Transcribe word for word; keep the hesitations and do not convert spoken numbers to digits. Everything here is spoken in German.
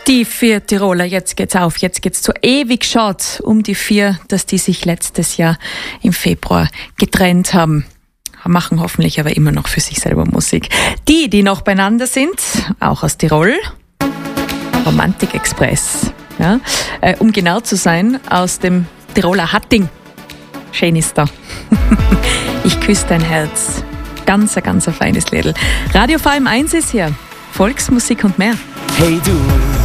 Die vier Tiroler, jetzt geht's auf, jetzt geht's zu ewig schade um die vier, dass die sich letztes Jahr im Februar getrennt haben. Machen hoffentlich aber immer noch für sich selber Musik. Die, die noch beieinander sind, auch aus Tirol, Romantik Express, ja, äh, um genau zu sein, aus dem Tiroler Hatting. Schön ist da. Ich küsse dein Herz. Ganz, ganz ein feines Liedl. Radio V M eins ist hier. Volksmusik und mehr. Hey du.